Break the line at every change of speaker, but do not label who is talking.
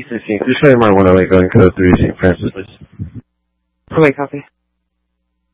16th. Just say you might want to go and code 3 St. Francis, please.
Okay, copy.